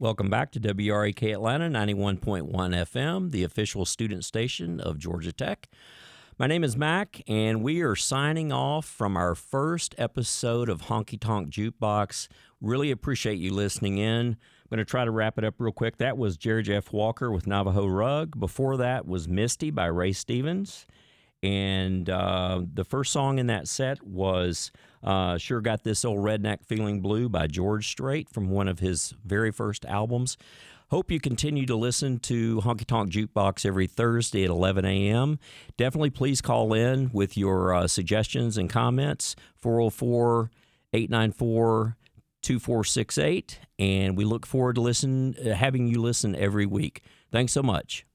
Welcome back to WRAK Atlanta 91.1 FM, the official student station of Georgia Tech. My name is Mac, and we are signing off from our first episode of Honky Tonk Jukebox. Really appreciate you listening in. I'm going to try to wrap it up real quick. That was Jerry Jeff Walker with Navajo Rug. Before that was Misty by Ray Stevens. And the first song in that set was Sure Got This Old Redneck Feeling Blue by George Strait from one of his very first albums. Hope you continue to listen to Honky Tonk Jukebox every Thursday at 11 a.m. Definitely please call in with your suggestions and comments, 404-894-2468. And we look forward to having you listen every week. Thanks so much.